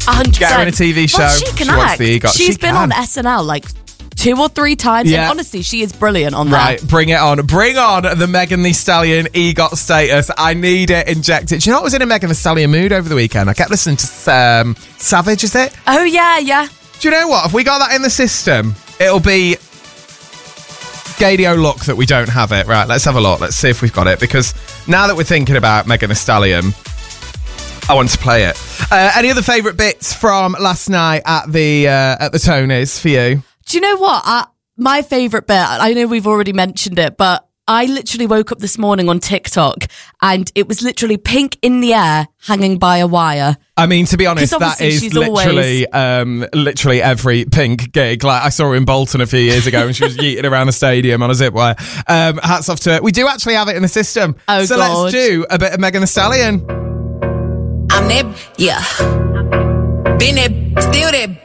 100%. Get her in a TV show. Well, she can wants act. the EGOT. She's been on SNL like 2 or 3 times. Yeah. And honestly, she is brilliant on that. Right, bring it on. Bring on the Megan Thee Stallion EGOT status. I need it, inject it. Do you know what, I was in a Megan Thee Stallion mood over the weekend? I kept listening to Savage, is it? Oh, yeah. Do you know what? If we got that in the system, it'll be Gadio luck that we don't have it. Right, let's have a look. Let's see if we've got it. Because now that we're thinking about Megan Thee Stallion, I want to play it. Any other favourite bits from last night at the Tonys for you? Do you know what? My favourite bit, I know we've already mentioned it, but I literally woke up this morning on TikTok and it was literally Pink in the air hanging by a wire. I mean, to be honest, that is she's literally every Pink gig. Like, I saw her in Bolton a few years ago and she was yeeting around the stadium on a zip wire. Hats off to her. We do actually have it in the system. Oh, so God. let's do a bit of Megan Thee Stallion. I'm that, yeah. Been that, still that,